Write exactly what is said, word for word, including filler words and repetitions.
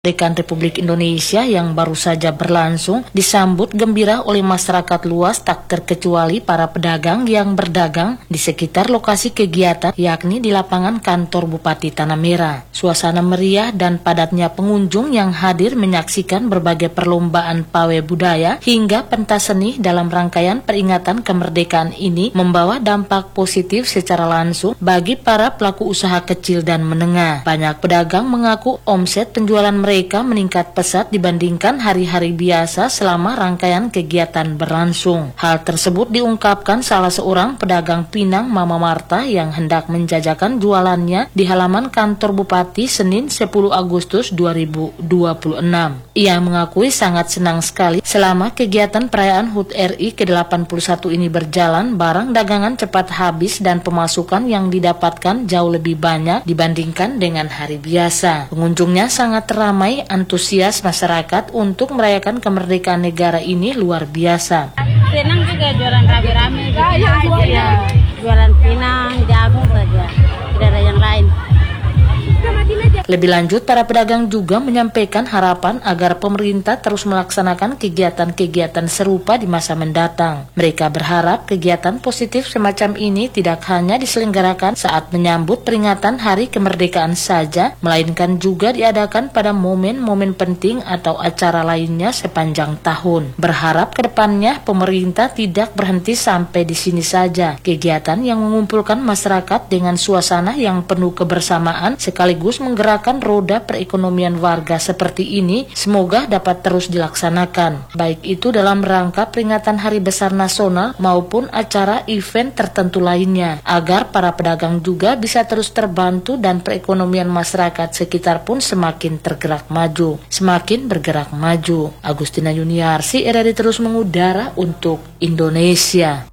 Kemerdekaan Republik Indonesia yang baru saja berlangsung disambut gembira oleh masyarakat luas, tak terkecuali para pedagang yang berdagang di sekitar lokasi kegiatan, yakni di lapangan kantor Bupati Tanah Merah. Suasana meriah dan padatnya pengunjung yang hadir menyaksikan berbagai perlombaan pawai budaya hingga pentas seni dalam rangkaian peringatan kemerdekaan ini membawa dampak positif secara langsung bagi para pelaku usaha kecil dan menengah. Banyak pedagang mengaku omset penjualan mereka mereka meningkat pesat dibandingkan hari-hari biasa selama rangkaian kegiatan berlangsung. Hal tersebut diungkapkan salah seorang pedagang pinang, Mama Marta, yang hendak menjajakan jualannya di halaman kantor Bupati Senin sepuluh Agustus dua ribu dua puluh enam. Ia mengakui sangat senang sekali selama kegiatan perayaan H U T R I ke delapan puluh satu ini berjalan, barang dagangan cepat habis dan pemasukan yang didapatkan jauh lebih banyak dibandingkan dengan hari biasa. Pengunjungnya sangat ramai. Antusias masyarakat untuk merayakan kemerdekaan negara ini luar biasa. Senang juga jualan rame-rame, ya, ya, jualan pinang, jagung saja, tidak ada yang lain. Lebih lanjut, para pedagang juga menyampaikan harapan agar pemerintah terus melaksanakan kegiatan-kegiatan serupa di masa mendatang. Mereka berharap kegiatan positif semacam ini tidak hanya diselenggarakan saat menyambut peringatan Hari Kemerdekaan saja, melainkan juga diadakan pada momen-momen penting atau acara lainnya sepanjang tahun. Berharap ke depannya pemerintah tidak berhenti sampai di sini saja. Kegiatan yang mengumpulkan masyarakat dengan suasana yang penuh kebersamaan sekaligus menggerakkan roda perekonomian warga seperti ini semoga dapat terus dilaksanakan, baik itu dalam rangka peringatan Hari Besar Nasional maupun acara event tertentu lainnya, agar para pedagang juga bisa terus terbantu dan perekonomian masyarakat sekitar pun semakin tergerak maju, semakin bergerak maju. Agustina Yuniarsi, R R I terus mengudara untuk Indonesia.